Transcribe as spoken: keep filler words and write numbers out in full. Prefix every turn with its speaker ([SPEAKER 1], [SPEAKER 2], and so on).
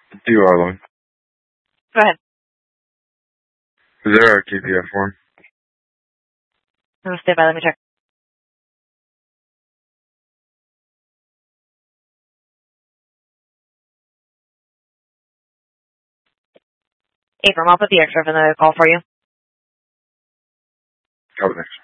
[SPEAKER 1] You are, Lauren.
[SPEAKER 2] Go ahead.
[SPEAKER 1] Is there a K P F form?
[SPEAKER 2] No, stay by. Let me check. Abram, I'll put the extra in the call for you.
[SPEAKER 1] Oh, thanks.